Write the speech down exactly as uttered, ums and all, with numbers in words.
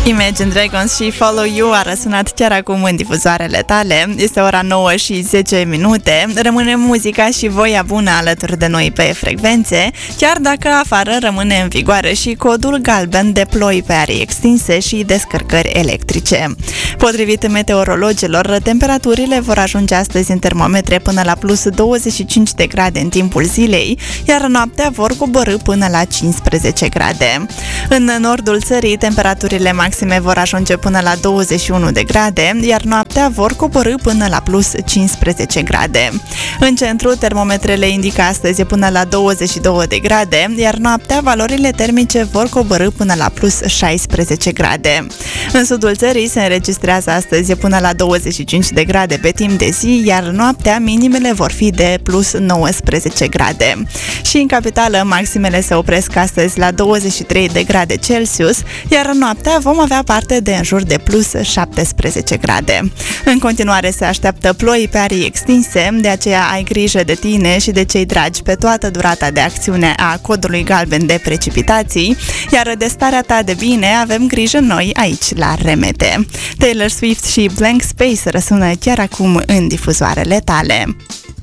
Imagine Dragons și Follow You a răsunat chiar acum în difuzoarele tale. Este ora nouă și zece minute. Rămâne muzica și voia bună alături de noi pe frecvențe, chiar dacă afară rămâne în vigoare și codul galben de ploi pe arii extinse și descărcări electrice. Potrivit meteorologilor, temperaturile vor ajunge astăzi în termometre până la plus douăzeci și cinci de grade în timpul zilei, iar noaptea vor coborî până la cincisprezece grade. În nordul țării, temperaturile maxime vor ajunge până la douăzeci și unu de grade, iar noaptea vor coborî până la plus cincisprezece grade. În centru, termometrele indică astăzi până la douăzeci și două de grade, iar noaptea valorile termice vor coborî până la plus șaisprezece grade. În sudul țării se înregistrează astăzi până la douăzeci și cinci de grade pe timp de zi, iar noaptea minimele vor fi de plus nouăsprezece grade. Și în capitală, maximele se opresc astăzi la douăzeci și trei de grade Celsius, iar noaptea vom avea parte de în jur de plus șaptesprezece grade. În continuare se așteaptă ploi pe arii extinse, de aceea ai grijă de tine și de cei dragi pe toată durata de acțiune a codului galben de precipitații, iar de starea ta de bine avem grijă noi aici la Remete. Taylor Swift și Blank Space răsună chiar acum în difuzoarele tale.